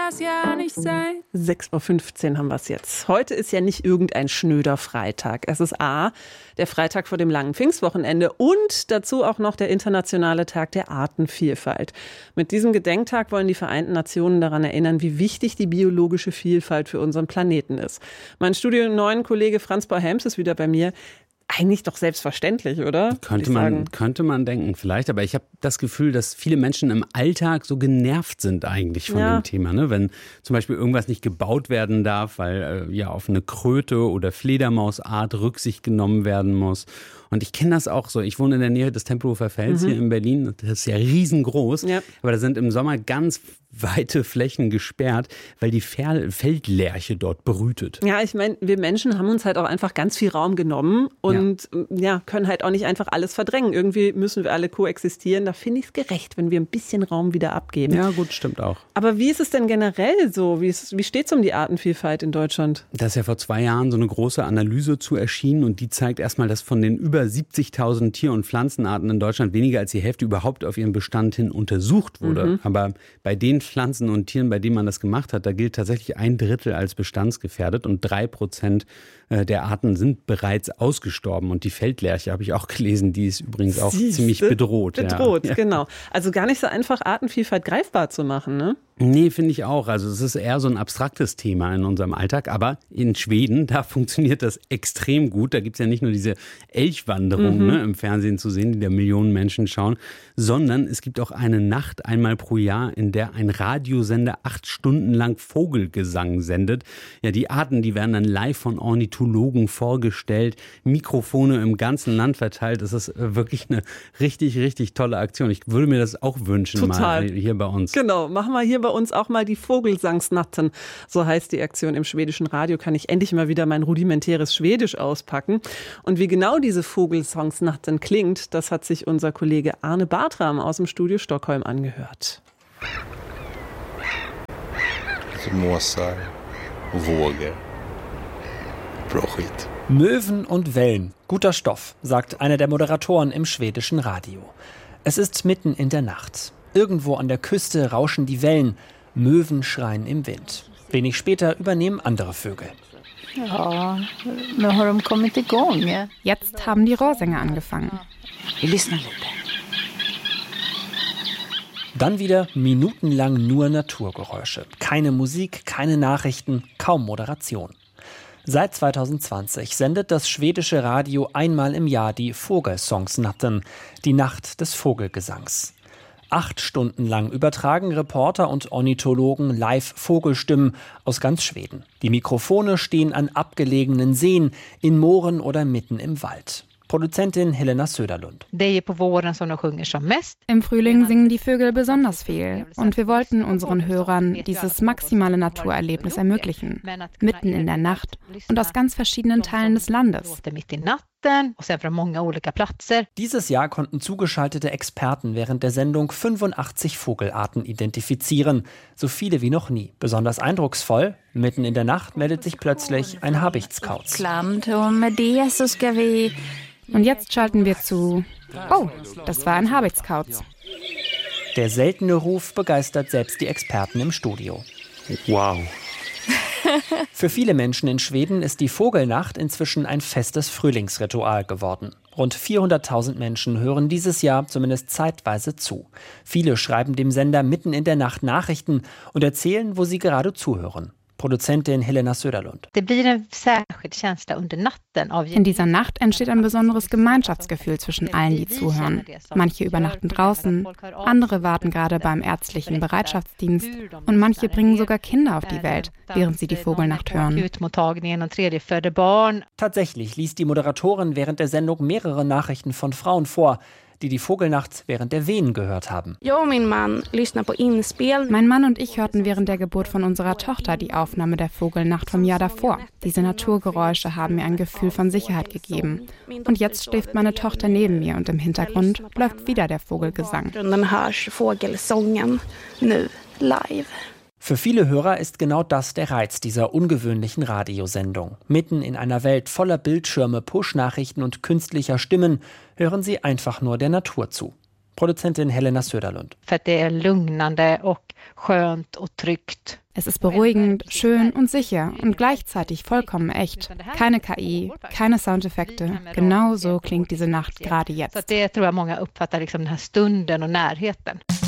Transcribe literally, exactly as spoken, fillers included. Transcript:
das ja nicht sein. sechs Uhr fünfzehn haben wir es jetzt. Heute ist ja nicht irgendein schnöder Freitag. Es ist A, der Freitag vor dem langen Pfingstwochenende und dazu auch noch der internationale Tag der Artenvielfalt. Mit diesem Gedenktag wollen die Vereinten Nationen daran erinnern, wie wichtig die biologische Vielfalt für unseren Planeten ist. Mein Studio neun Kollege Franz Bauhelms ist wieder bei mir. Eigentlich doch selbstverständlich, oder? Könnte man, könnte man denken vielleicht, aber ich habe das Gefühl, dass viele Menschen im Alltag so genervt sind eigentlich von ja. dem Thema. Ne? Wenn zum Beispiel irgendwas nicht gebaut werden darf, weil äh, ja auf eine Kröte oder Fledermausart Rücksicht genommen werden muss. Und ich kenne das auch so. Ich wohne in der Nähe des Tempelhofer Fells mhm. hier in Berlin. Das ist ja riesengroß. Ja. Aber da sind im Sommer ganz weite Flächen gesperrt, weil die Fel- Feldlerche dort brütet. Ja, ich meine, wir Menschen haben uns halt auch einfach ganz viel Raum genommen und ja. ja, können halt auch nicht einfach alles verdrängen. Irgendwie müssen wir alle koexistieren. Da finde ich es gerecht, wenn wir ein bisschen Raum wieder abgeben. Ja, gut, stimmt auch. Aber wie ist es denn generell so? Wie, ist, wie steht es um die Artenvielfalt in Deutschland? Da ist ja vor zwei Jahren so eine große Analyse zu erschienen und die zeigt erstmal, dass von den über siebzigtausend Tier- und Pflanzenarten in Deutschland weniger als die Hälfte überhaupt auf ihren Bestand hin untersucht wurde. Mhm. Aber bei den Pflanzen und Tieren, bei denen man das gemacht hat, da gilt tatsächlich ein Drittel als bestandsgefährdet und drei Prozent der Arten sind bereits ausgestorben. Und die Feldlerche, habe ich auch gelesen, die ist übrigens auch Siehste? ziemlich bedroht. Bedroht, ja. genau. Also gar nicht so einfach, Artenvielfalt greifbar zu machen, ne? Nee, finde ich auch. Also es ist eher so ein abstraktes Thema in unserem Alltag. Aber in Schweden, da funktioniert das extrem gut. Da gibt es ja nicht nur diese Elchwanderung mhm. ne, im Fernsehen zu sehen, die da Millionen Menschen schauen, sondern es gibt auch eine Nacht einmal pro Jahr, in der ein Radiosender acht Stunden lang Vogelgesang sendet. Ja, die Arten, die werden dann live von Ornithologen vorgestellt, Mikrofone im ganzen Land verteilt. Das ist wirklich eine richtig, richtig tolle Aktion. Ich würde mir das auch wünschen, Total. mal hier bei uns. Genau, machen wir hier bei uns auch mal die Vogelsangsnatten. So heißt die Aktion im schwedischen Radio. Kann ich endlich mal wieder mein rudimentäres Schwedisch auspacken. Und wie genau diese Vogelsangsnatten klingt, das hat sich unser Kollege Arne Bartram aus dem Studio Stockholm angehört. Måsar, Vågel, bra skit. Möwen und Wellen, guter Stoff, sagt einer der Moderatoren im schwedischen Radio. Es ist mitten in der Nacht. Irgendwo an der Küste rauschen die Wellen, Möwen schreien im Wind. Wenig später übernehmen andere Vögel. Ja, nu har de kommit igång. Jetzt haben die Rohrsänger angefangen. Dann wieder minutenlang nur Naturgeräusche. Keine Musik, keine Nachrichten, kaum Moderation. Seit zwanzig zwanzig sendet das schwedische Radio einmal im Jahr die Vogelsangsnatten, die Nacht des Vogelgesangs. Acht Stunden lang übertragen Reporter und Ornithologen live Vogelstimmen aus ganz Schweden. Die Mikrofone stehen an abgelegenen Seen, in Mooren oder mitten im Wald. Produzentin Helena Söderlund. Im Frühling singen die Vögel besonders viel. Und wir wollten unseren Hörern dieses maximale Naturerlebnis ermöglichen. Mitten in der Nacht und aus ganz verschiedenen Teilen des Landes. Dieses Jahr konnten zugeschaltete Experten während der Sendung fünfundachtzig Vogelarten identifizieren. So viele wie noch nie. Besonders eindrucksvoll, mitten in der Nacht meldet sich plötzlich ein Habichtskauz. Und jetzt schalten wir zu... Oh, das war ein Habichtskauz. Der seltene Ruf begeistert selbst die Experten im Studio. Wow. Für viele Menschen in Schweden ist die Vogelnacht inzwischen ein festes Frühlingsritual geworden. Rund vierhunderttausend Menschen hören dieses Jahr zumindest zeitweise zu. Viele schreiben dem Sender mitten in der Nacht Nachrichten und erzählen, wo sie gerade zuhören. Produzentin Helena Söderlund. In dieser Nacht entsteht ein besonderes Gemeinschaftsgefühl zwischen allen, die zuhören. Manche übernachten draußen, andere warten gerade beim ärztlichen Bereitschaftsdienst und manche bringen sogar Kinder auf die Welt, während sie die Vogelnacht hören. Tatsächlich liest die Moderatorin während der Sendung mehrere Nachrichten von Frauen vor, die die Vogelnacht während der Wehen gehört haben. Mein Mann und ich hörten während der Geburt von unserer Tochter die Aufnahme der Vogelnacht vom Jahr davor. Diese Naturgeräusche haben mir ein Gefühl von Sicherheit gegeben. Und jetzt schläft meine Tochter neben mir und im Hintergrund läuft wieder der Vogelgesang. Für viele Hörer ist genau das der Reiz dieser ungewöhnlichen Radiosendung. Mitten in einer Welt voller Bildschirme, Push-Nachrichten und künstlicher Stimmen hören sie einfach nur der Natur zu. Produzentin Helena Söderlund. Es ist beruhigend, schön und sicher und gleichzeitig vollkommen echt. Keine K I, keine Soundeffekte. Genau so klingt diese Nacht gerade jetzt. Det tror jag många uppfattar liksom den här stunden och närheten.